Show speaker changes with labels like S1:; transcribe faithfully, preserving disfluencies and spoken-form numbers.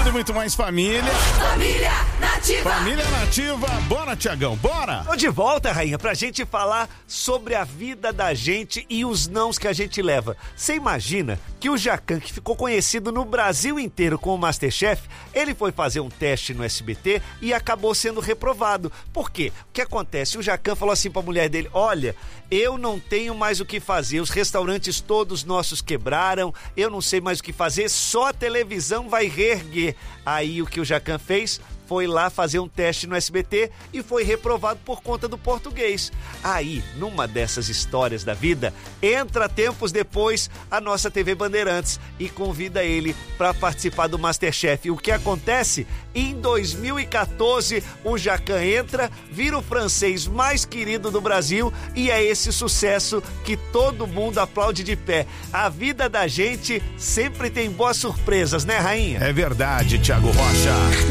S1: e muito mais família.
S2: Família Nativa.
S1: Família Nativa. Bora, Tiagão, bora.
S3: Tô de volta, rainha, pra gente falar sobre a vida da gente e os nãos que a gente leva. Você imagina que o Jacan, que ficou conhecido no Brasil inteiro com o MasterChef, ele foi fazer um teste no S B T e acabou sendo reprovado. Por quê? O que acontece? O Jacan falou assim pra mulher dele: olha, eu não tenho mais o que fazer, os restaurantes todos nossos quebraram, eu não sei mais o que fazer, só a televisão vai reerguer. Aí o que o Jacan fez? Foi lá fazer um teste no S B T e foi reprovado por conta do português. Aí, numa dessas histórias da vida, entra tempos depois a nossa T V Bandeirantes e convida ele para participar do MasterChef. E o que acontece? Em dois mil e quatorze, o Jacan entra, vira o francês mais querido do Brasil e é esse sucesso que todo mundo aplaude de pé. A vida da gente sempre tem boas surpresas, né, rainha?
S1: É verdade, Thiago Rocha.